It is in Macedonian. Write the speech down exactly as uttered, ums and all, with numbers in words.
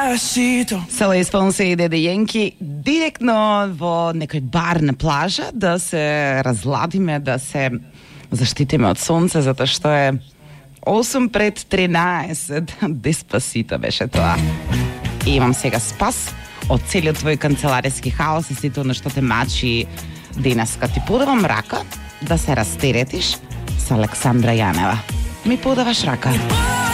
Села Исполнсе и Деде Јенки директно во некој бар на плажа да се разладиме, да се заштитиме од сонце, затоа што е осум пред тринаесет. Деспасито беше тоа. И имам сега спас од целиот твој канцелариски хаос и сите она што те мачи денеска. Ти подавам рака да се растеретиш с Александра Јанева. Ми подаваш рака?